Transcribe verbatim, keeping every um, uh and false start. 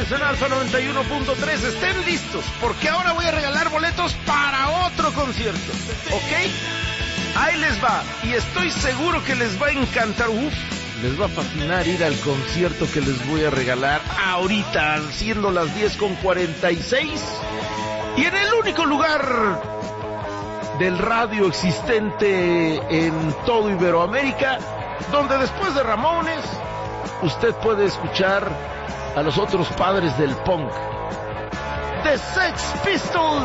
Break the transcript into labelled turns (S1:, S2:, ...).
S1: Estamos en Alfa noventa y uno punto tres. Estén listos, porque ahora voy a regalar boletos para otro concierto, ¿ok? Ahí les va, y estoy seguro que les va a encantar. Uf, les va a fascinar ir al concierto que les voy a regalar ahorita, siendo las diez con cuarenta y seis. Y en el único lugar del radio existente en todo Iberoamérica, donde después de Ramones, usted puede escuchar a los otros padres del punk, The Sex Pistols.